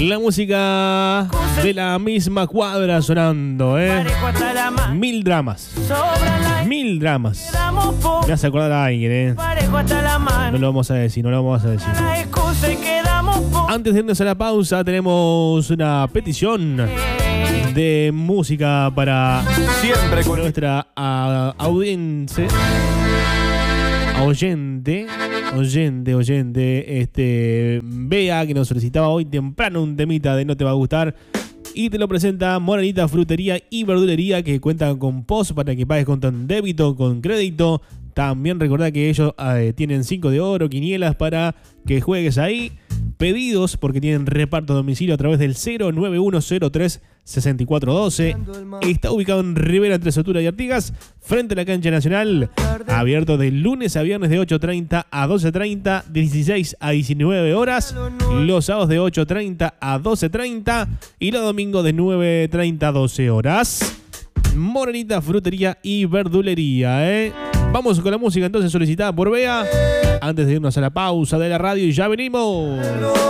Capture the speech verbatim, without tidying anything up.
La música de la misma cuadra sonando, ¿eh? Mil dramas. Mil dramas. Me hace acordar a alguien, ¿eh? No lo vamos a decir, no lo vamos a decir. Antes de irnos a la pausa, tenemos una petición de música para siempre con nuestra uh, audiencia. Oyente, oyente, oyente, este, Bea, que nos solicitaba hoy temprano un temita de No Te Va a Gustar. Y te lo presenta Morenita Frutería y Verdulería, que cuentan con post para que pagues con tan débito, con crédito. También recordá que ellos eh, tienen cinco de oro, quinielas para que juegues ahí. Pedidos, porque tienen reparto a domicilio a través del cero nueve uno cero tres seis cuatro uno dos. Está ubicado en Rivera, entre Sotura y Artigas, frente a la cancha nacional. Abierto de lunes a viernes de ocho treinta a doce treinta, dieciséis a diecinueve horas. Los sábados de ocho treinta a doce treinta y los domingos de nueve treinta a doce horas. Morenita Frutería y Verdulería, ¿eh? Vamos con la música entonces solicitada por Bea. Antes de irnos a la pausa de la radio y ya venimos.